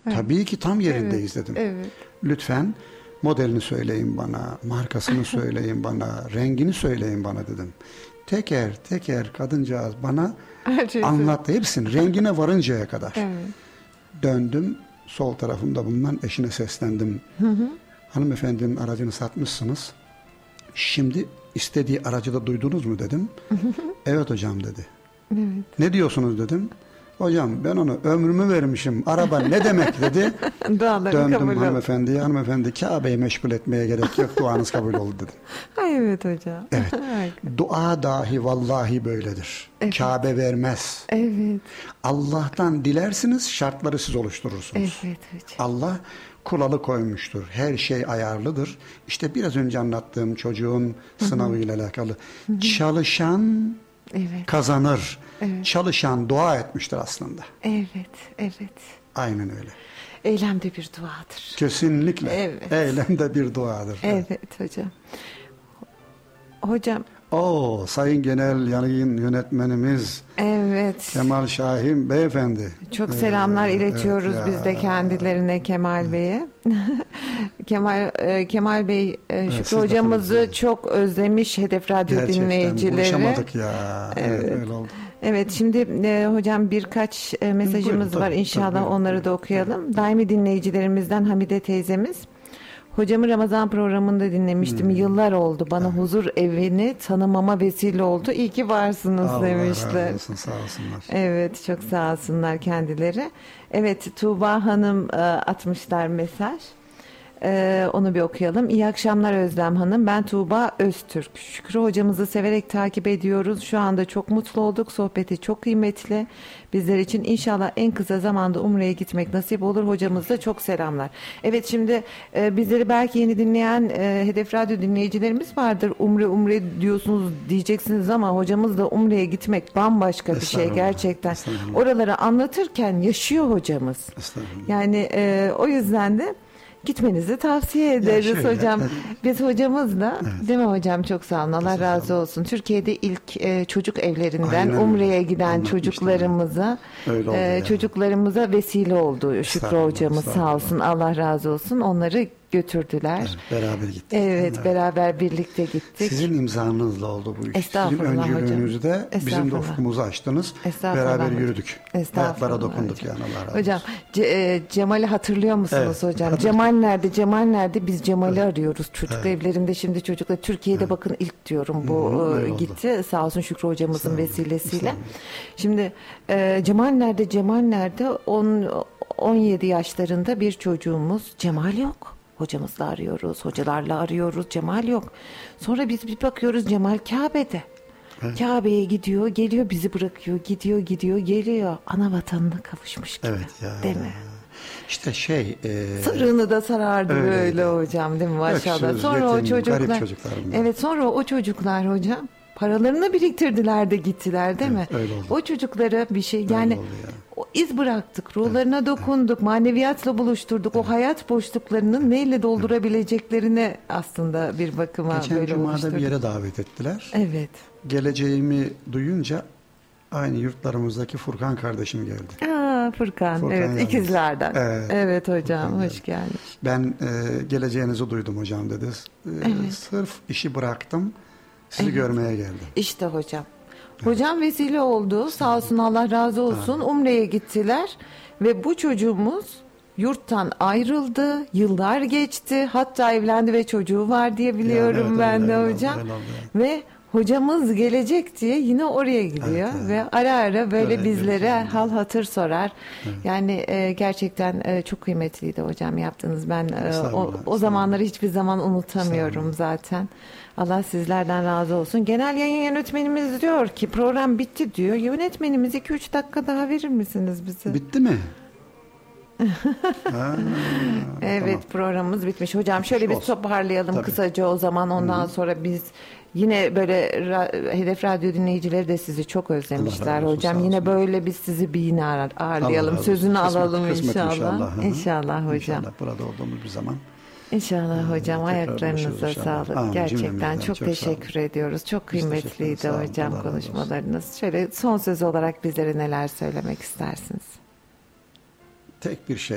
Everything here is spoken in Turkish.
Tabii ki tam yerindeyiz dedim. Evet. Lütfen modelini söyleyin bana, markasını söyleyin bana, rengini söyleyin bana dedim. Teker teker kadıncağız bana anlattı hepsini, rengine varıncaya kadar. Evet. Döndüm, sol tarafımda bulunan eşine seslendim. Hanımefendinin aracını satmışsınız. Şimdi istediği aracı da duydunuz mu dedim. Evet hocam dedi. Evet. Ne diyorsunuz dedim. Hocam ben ona ömrümü vermişim. Araba ne demek dedi. Döndüm hanımefendiye. Hanımefendi Kabe'yi meşgul etmeye gerek yok. Duanız kabul oldu dedim. Ay evet hocam. Evet. Dua dahi vallahi böyledir. Evet. Kabe vermez. Evet. Allah'tan dilersiniz, şartları siz oluşturursunuz. Evet hocam. Allah kuralı koymuştur. Her şey ayarlıdır. İşte biraz önce anlattığım çocuğun sınavıyla alakalı. Çalışan kazanır. Evet. Çalışan dua etmiştir aslında. Evet, evet. Aynen öyle. Eylem de bir duadır. Kesinlikle. Evet. Eylem de bir duadır. Evet hocam. Hocam. Sayın Genel Yayın Yönetmenimiz. Evet. Kemal Şahin Beyefendi. Çok selamlar iletiyoruz biz de kendilerine, Kemal Bey'e. Kemal Bey, Şükrü hocamızı çok özlemiş Hedef Radyo gerçekten dinleyicileri. Buluşamadık ya. Evet öyle oldu. Evet, şimdi hocam birkaç mesajımız var. İnşallah onları da okuyalım. Daimi dinleyicilerimizden Hamide teyzemiz. Hocamı Ramazan programında dinlemiştim. Yıllar oldu. Bana huzur evini tanımama vesile oldu. İyi ki varsınız demişler. Allah razı olsun, sağ olsunlar. Evet, çok sağ olsunlar kendileri. Evet, Tuğba Hanım atmışlar mesaj. Onu bir okuyalım. İyi akşamlar Özlem Hanım. Ben Tuğba Öztürk. Şükrü hocamızı severek takip ediyoruz. Şu anda çok mutlu olduk. Sohbeti çok kıymetli. Bizler için inşallah en kısa zamanda Umre'ye gitmek nasip olur. Hocamıza çok selamlar. Evet, şimdi bizleri belki yeni dinleyen Hedef Radyo dinleyicilerimiz vardır. Umre diyorsunuz diyeceksiniz ama hocamızla Umre'ye gitmek bambaşka bir şey gerçekten. Oraları anlatırken yaşıyor hocamız. Yani o yüzden de gitmenizi tavsiye ederiz hocam. Biz hocamızla, değil mi hocam, çok sağ olun, Allah razı olsun. Türkiye'de ilk çocuk evlerinden Umre'ye giden çocuklarımıza çocuklarımıza vesile oldu Şükrü hocamız, sağ olsun, Allah razı olsun. Onları götürdüler. Evet, beraber gittik. Evet, beraber birlikte gittik. Sizin imzanızla oldu bu iş. Estağfurullah Sizin öncülüğünüzde bizim de ufkumuzu açtınız. Beraber yürüdük. Ayaklara dokunduk yani, Allah razı olsun. Hocam, Cemal'i hatırlıyor musunuz hocam? Cemal nerede? Cemal nerede? Biz Cemal'i arıyoruz. Çocuk evlerinde şimdi çocuklar. Türkiye'de bakın ilk diyorum bu gitti. Sağ olsun Şükrü hocamızın vesilesiyle. Şimdi Cemal nerede? Cemal nerede? 17 yaşlarında bir çocuğumuz. Cemal yok. Hocamızla arıyoruz, hocalarla arıyoruz. Cemal yok. Sonra biz bir bakıyoruz, Cemal Kabe'de. Kabe'ye gidiyor, geliyor, bizi bırakıyor. Gidiyor, geliyor. Ana vatanına kavuşmuş gibi. Evet ya. Değil mi? İşte sırrını da sarardı böyle hocam, değil mi? Maşallah. Öksüz, sonra yetim, o çocuklar. garip çocuklar bunlar. Evet, sonra o çocuklar hocam paralarını biriktirdiler de gittiler, değil mi? Öyle oldu. O çocuklara bir şey yani o iz bıraktık, ruhlarına dokunduk, maneviyatla buluşturduk. O hayat boşluklarının neyle doldurabileceklerine aslında bir bakıma geçen böyle Cuma'da oluşturduk. bir yere davet ettiler. Evet. Geleceğimi duyunca aynı yurtlarımızdaki Furkan kardeşim geldi. Furkan evet, yalnız. İkizlerden. Evet hocam, Furkan hoş gelmiş. Ben geleceğinizi duydum hocam dedi. Sırf işi bıraktım. Sizi görmeye geldim. İşte hocam. Hocam vesile oldu. Sağ olsun, Allah razı olsun. Umre'ye gittiler ve bu çocuğumuz yurttan ayrıldı. Yıllar geçti. Hatta evlendi ve çocuğu var diye biliyorum ben de hocam. Ve hocamız gelecek diye yine oraya gidiyor ve ara ara böyle bizlere hal hatır sorar. Yani gerçekten çok kıymetliydi hocam yaptığınız. Ben o zamanları hiçbir zaman unutamıyorum zaten. Allah sizlerden razı olsun. Genel yayın yönetmenimiz diyor ki program bitti diyor. Yönetmenimiz 2-3 dakika daha verir misiniz bize? Bitti mi? Evet, tamam. Programımız bitmiş. Hocam şöyle bir toparlayalım kısaca o zaman. Ondan sonra biz yine böyle Hedef Radyo dinleyicileri de sizi çok özlemişler hocam. Yine böyle biz sizi bir yine ağırlayalım. Sözünü alalım inşallah. İnşallah hocam. İnşallah burada olduğumuz bir zaman. İnşallah hocam, ayaklarınıza sağlık. Gerçekten çok teşekkür ediyoruz. Çok kıymetliydi hocam konuşmalarınız. Şöyle son söz olarak bizlere neler söylemek istersiniz? Tek bir şey